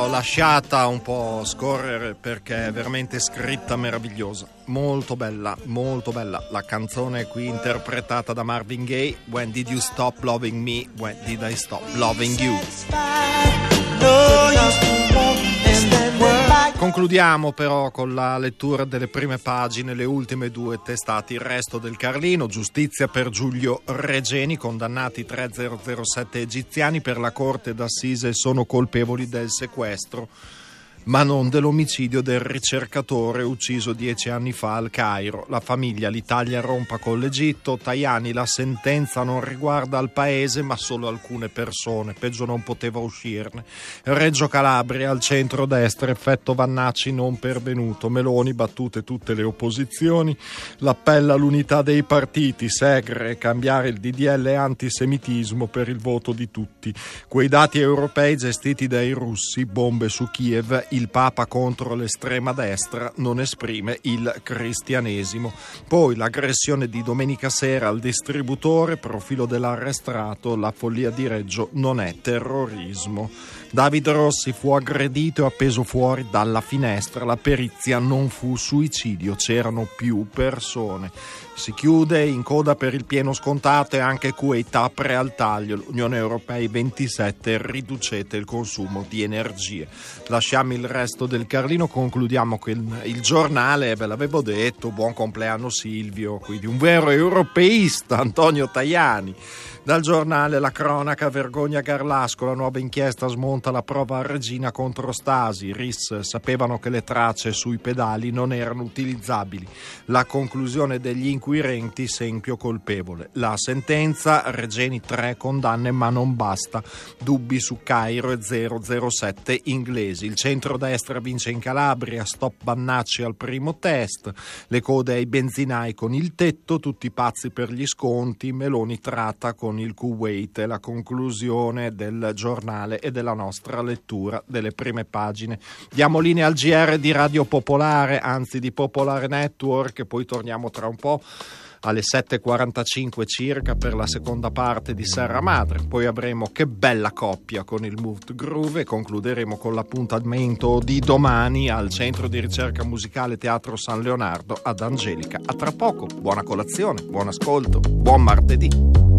L'ho lasciata un po' scorrere perché è veramente scritta meravigliosa, molto bella, la canzone è qui interpretata da Marvin Gaye. When did you stop loving me? When did I stop loving you? Concludiamo però con la lettura delle prime pagine, le ultime due testate. Il Resto del Carlino, giustizia per Giulio Regeni, condannati 3007 egiziani per la corte d'assise sono colpevoli del sequestro ma non dell'omicidio del ricercatore ucciso 10 anni fa al Cairo. La famiglia, l'Italia rompa con l'Egitto. Tajani, la sentenza non riguarda il paese ma solo alcune persone, peggio non poteva uscirne. Reggio Calabria, al centro-destra, effetto Vannacci non pervenuto. Meloni, battute tutte le opposizioni. L'appello all'unità dei partiti, Segre, cambiare il DDL antisemitismo per il voto di tutti. Quei dati europei gestiti dai russi, bombe su Kiev. Il Papa contro l'estrema destra non esprime il cristianesimo. Poi l'aggressione di domenica sera al distributore, profilo dell'arrestato, la follia di Reggio non è terrorismo. David Rossi fu aggredito e appeso fuori dalla finestra. La perizia non fu suicidio, c'erano più persone. Si chiude in coda per il pieno scontato e anche Kuwait apre al taglio. L'Unione Europea 27 riducete il consumo di energie. Lasciamo il Resto del Carlino, concludiamo con il giornale. Ve l'avevo detto, buon compleanno Silvio, quindi un vero europeista, Antonio Tajani. Dal giornale La Cronaca, vergogna Garlasco, la nuova inchiesta smonta la prova a Regina contro Stasi. RIS sapevano che le tracce sui pedali non erano utilizzabili. La conclusione degli inquirenti, Sempio colpevole. La sentenza, Regeni 3 condanne ma non basta. Dubbi su Cairo e 007 inglesi. Il centrodestra vince in Calabria, stop Vannacci al primo test. Le code ai benzinai con il tetto, tutti pazzi per gli sconti. Meloni tratta con il Kuwait. La conclusione del giornale e della nostra lettura delle prime pagine. Diamo linea al GR di Radio Popolare, anzi di Popolare Network, e poi torniamo tra un po' alle 7.45 circa per la seconda parte di Serra Madre. Poi avremo Che bella coppia con il Moved Groove e concluderemo con l'appuntamento di domani al Centro di Ricerca Musicale Teatro San Leonardo ad Angelica. A tra poco, buona colazione, buon ascolto, buon martedì.